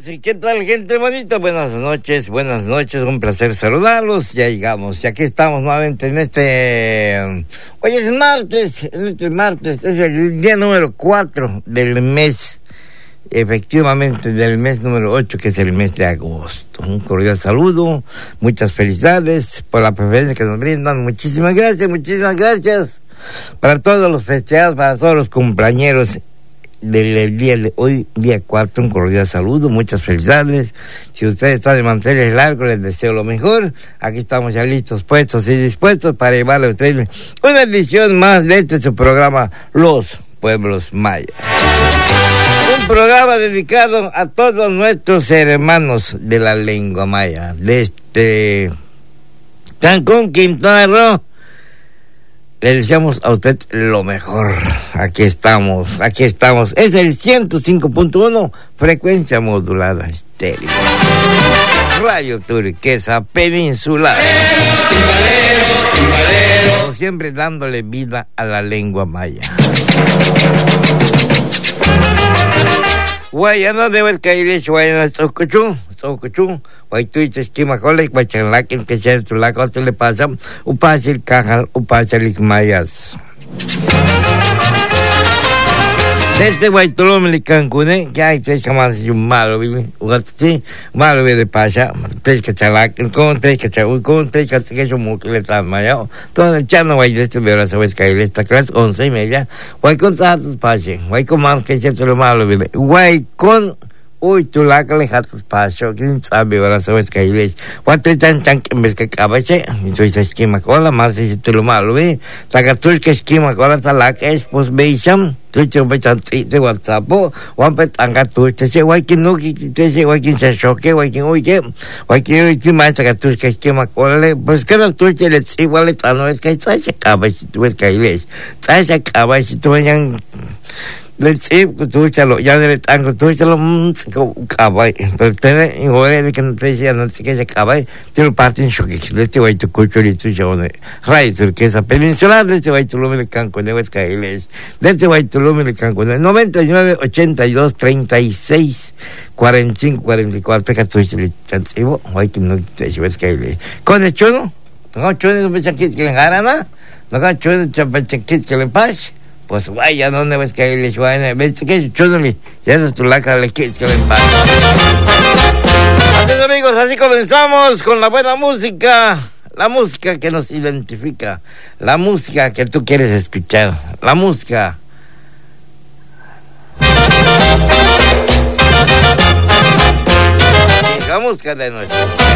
Sí, ¿qué tal, gente bonita? Buenas noches, un placer saludarlos. Ya llegamos, y aquí estamos nuevamente en hoy es martes, es el día número 4 del mes, efectivamente del mes número 8, que es el mes de agosto. Un cordial saludo, muchas felicidades por la preferencia que nos brindan. Muchísimas gracias para todos los festejados, para todos los cumpleañeros del día de hoy, día 4, un cordial saludo, muchas felicidades. Si ustedes están de manteles largos, les deseo lo mejor. Aquí estamos ya listos, puestos y dispuestos para llevarle a ustedes una edición más de su programa Los Pueblos Mayas. Un programa dedicado a todos nuestros hermanos de la lengua maya, de Cancún, Quintana Roo. Le deseamos a usted lo mejor. Aquí estamos. Es el 105.1, frecuencia modulada estéreo. Radio Turquesa Peninsular. Como siempre, dándole vida a la lengua maya. Guayana debes caer, guayana socuchú, guaytuite esquima cola y guachanlaquín que sea tu laco te le pasa, upasil cajal, upasil mayas. Desde Guaytolome de Cancún, que hay tres camadas y un malo, malo de pasha, tres cachalaquín, con tres cachaúl, con tres cachaquecho mucletas mayao, todo el chano guay de este verano sabes caer esta clase 11:30, guay con tantos pases, guay con más que se lo malo, guay con uy, tu laca le jatos paso, quién sabe, ahora sabes que hay leche. Cuánto tan que en vez que cabache, y soy esa esquema cola, más si tú lo malo, ve. Taca tú que esquema cola, talaca es, pues veisham, tú te bechan de WhatsApp, o tanga tú, te sé, guay que no, te sé, guay que se choque, guay que más taca tú que esquema cola, pues que no tú te le igual le tano, es que sabes que cabache, tú ves que hay leche. Sabes que cabache, tú vayan. Le chip tú chalo ya le tango tú chalo cabay pero tiene igual que no te decía no sé qué se cabay te lo parten choque le te voy tu cuchuri tu chone ray Turquesa Peninsular le te voy tu lumen Cancún de Huescailes le te voy tu lumen Cancún 99 82 36 45 44 que tú le chansivo hoy que no te Huescailes con el chono no chono no me chaquit que le garana no chono chapachaquit que le pas. Pues vaya, ¿dónde ves que les van? ¿Ves que chúdale? Ya es tu laca, le quieres que le pase. Así es, amigos, así comenzamos con la buena música. La música que nos identifica. La música que tú quieres escuchar. La música. La música de nuestro